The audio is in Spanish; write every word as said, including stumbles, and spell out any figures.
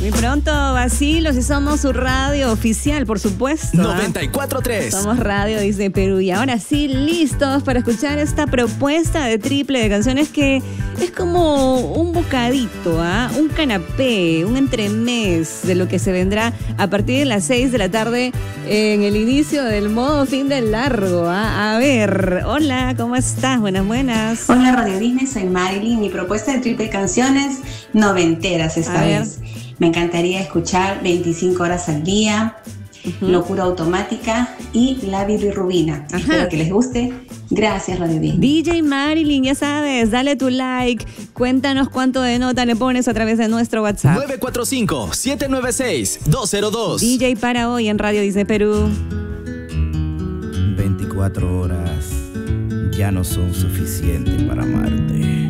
Muy pronto, Vacilos, y somos su radio oficial, por supuesto. noventa y cuatro punto tres. Somos Radio Disney Perú. Y ahora sí, listos para escuchar esta propuesta de triple de canciones que es como un bocadito, ¿ah? Un canapé, un entremés de lo que se vendrá a partir de las seis de la tarde en el inicio del modo fin del largo, ¿ah? A ver, hola, ¿cómo estás? Buenas, buenas. Hola Radio Disney, soy Marilyn. Mi propuesta de triple canciones noventeras esta A ver. vez. Me encantaría escuchar veinticinco horas al día, Uh-huh. Locura Automática y La Bilirrubina. Ajá. Espero que les guste. Gracias Radio Disney. D J Marilyn, ya sabes, dale tu like, cuéntanos cuánto de nota le pones a través de nuestro WhatsApp. nueve cuatro cinco, siete nueve seis, dos cero dos. D J para hoy en Radio Disney Perú. veinticuatro horas ya no son suficientes para amarte.